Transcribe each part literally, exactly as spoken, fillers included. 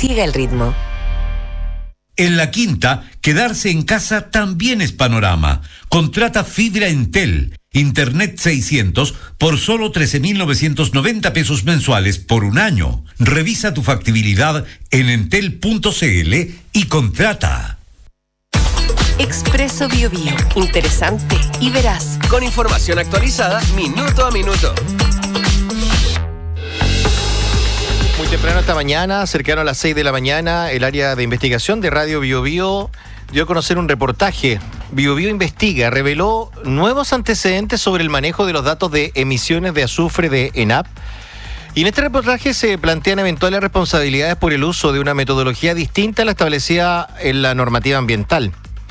Siga el ritmo. En La Quinta, quedarse en casa también es panorama. Contrata fibra Entel, Internet seiscientos por solo trece mil novecientos noventa pesos mensuales por un año. Revisa tu factibilidad en entel punto c l y contrata. Expreso Biobío. Interesante y veraz. Con información actualizada minuto a minuto. Muy temprano esta mañana, cercano a las seis de la mañana, el área de investigación de Radio Biobío dio a conocer un reportaje. Biobío Investiga reveló nuevos antecedentes sobre el manejo de los datos de emisiones de azufre de ENAP. Y en este reportaje se plantean eventuales responsabilidades por el uso de una metodología distinta a la establecida en la normativa ambiental.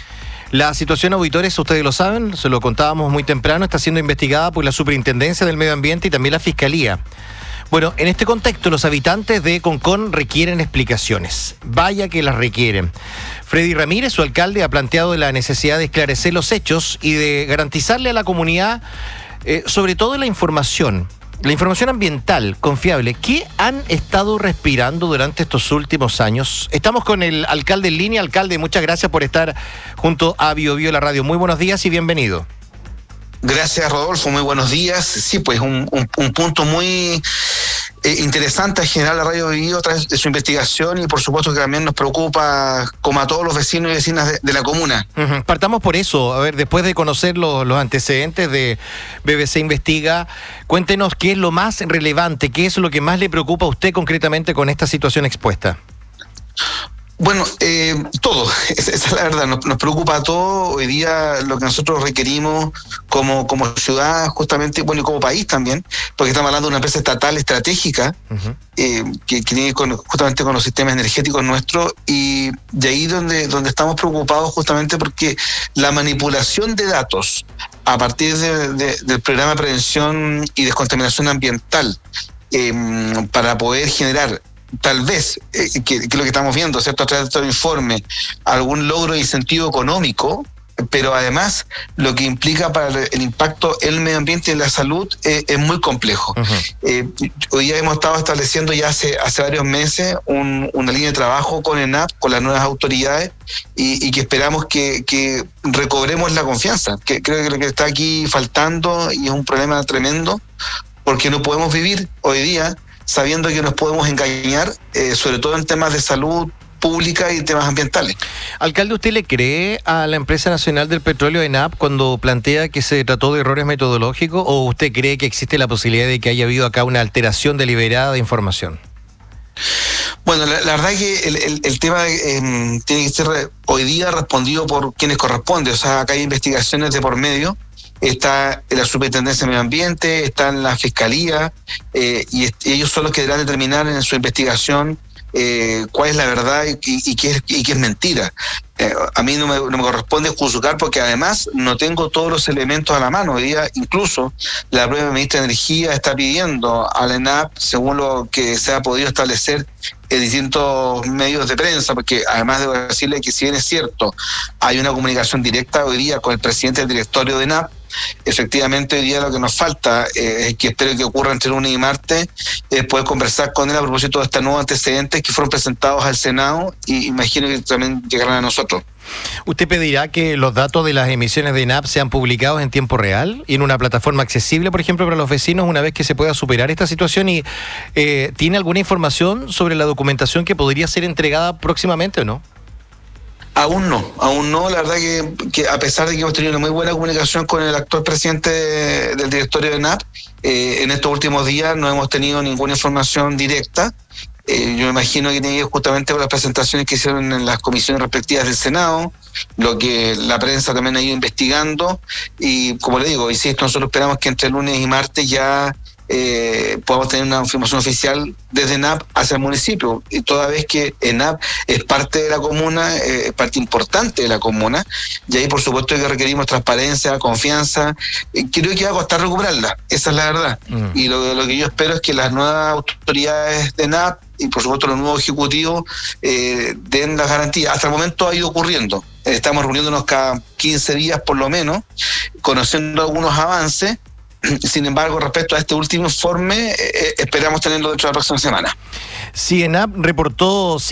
La situación, auditores, ustedes lo saben, se lo contábamos muy temprano, está siendo investigada por la Superintendencia del Medio Ambiente y también la Fiscalía. Bueno, en este contexto, los habitantes de Concón requieren explicaciones. Vaya que las requieren. Freddy Ramírez, su alcalde, ha planteado la necesidad de esclarecer los hechos y de garantizarle a la comunidad, eh, sobre todo la información, la información ambiental confiable. ¿Qué han estado respirando durante estos últimos años? Estamos con el alcalde en línea. Alcalde, muchas gracias por estar junto a Biobío la radio. Muy buenos días y bienvenido. Gracias, Rodolfo, muy buenos días. Sí, pues un, un, un punto muy eh, interesante a generar la Radio Biobío a través de su investigación y por supuesto que también nos preocupa como a todos los vecinos y vecinas de, de la comuna. Uh-huh. Partamos por eso. A ver, después de conocer los, los antecedentes de B B C Investiga, cuéntenos qué es lo más relevante, qué es lo que más le preocupa a usted concretamente con esta situación expuesta. Bueno, eh, todo, esa es la verdad, nos, nos preocupa todo. Hoy día lo que nosotros requerimos como, como ciudad, justamente, bueno, y como país también, porque estamos hablando de una empresa estatal estratégica, uh-huh. eh, que, que tiene con, justamente con los sistemas energéticos nuestros, y de ahí donde, donde estamos preocupados justamente porque la manipulación de datos a partir de, de, del programa de prevención y descontaminación ambiental eh, para poder generar tal vez, eh, que, que lo que estamos viendo, ¿cierto?, a través de todo el informe, algún logro de incentivo económico, pero además lo que implica para el, el impacto en el medio ambiente y en la salud eh, es muy complejo. Uh-huh. Eh, hoy ya hemos estado estableciendo ya hace, hace varios meses un, una línea de trabajo con ENAP, con las nuevas autoridades, y, y que esperamos que, que recobremos la confianza, que creo que lo que está aquí faltando y es un problema tremendo, porque no podemos vivir hoy día sabiendo que nos podemos engañar, eh, sobre todo en temas de salud pública y temas ambientales. Alcalde, ¿usted le cree a la Empresa Nacional del Petróleo, ENAP, cuando plantea que se trató de errores metodológicos, o usted cree que existe la posibilidad de que haya habido acá una alteración deliberada de información? Bueno, la, la verdad es que el, el, el tema eh, tiene que ser hoy día respondido por quienes corresponde, o sea, acá hay investigaciones de por medio. Está en la Superintendencia de Medio Ambiente, está en la Fiscalía, eh, y est- ellos son los que deberán determinar en su investigación eh, cuál es la verdad y, y, y, qué, es, y qué es mentira. Eh, a mí no me, no me corresponde juzgar porque además no tengo todos los elementos a la mano. Hoy día incluso la propia ministra de Energía está pidiendo a la ENAP, según lo que se ha podido establecer en distintos medios de prensa, porque además debo decirle que si bien es cierto, hay una comunicación directa hoy día con el presidente del directorio de ENAP, efectivamente hoy día lo que nos falta, eh, es que espero que ocurra entre lunes y martes, es poder conversar con él a propósito de estos nuevos antecedentes que fueron presentados al Senado y imagino que también llegarán a nosotros. ¿Usted pedirá que los datos de las emisiones de ENAP sean publicados en tiempo real y en una plataforma accesible, por ejemplo, para los vecinos, una vez que se pueda superar esta situación? ¿Y eh, tiene alguna información sobre la documentación que podría ser entregada próximamente o no? Aún no, aún no. La verdad que, que a pesar de que hemos tenido una muy buena comunicación con el actual presidente de, del directorio de ENAP, eh, en estos últimos días no hemos tenido ninguna información directa. Eh, yo me imagino que tiene justamente por las presentaciones que hicieron en las comisiones respectivas del Senado, lo que la prensa también ha ido investigando, y como le digo, insisto, nosotros esperamos que entre lunes y martes ya eh, podamos tener una información oficial desde ENAP hacia el municipio, y toda vez que ENAP es parte de la comuna, eh, es parte importante de la comuna, y ahí por supuesto que requerimos transparencia, confianza. Eh, creo que va a costar recuperarla, esa es la verdad, mm. y lo, lo que yo espero es que las nuevas autoridades de ENAP y por supuesto los nuevos ejecutivos eh, den las garantías. Hasta el momento ha ido ocurriendo, estamos reuniéndonos cada quince días por lo menos, conociendo algunos avances. Sin embargo, respecto a este último informe, eh, esperamos tenerlo dentro de la próxima semana. Si ENAP reportó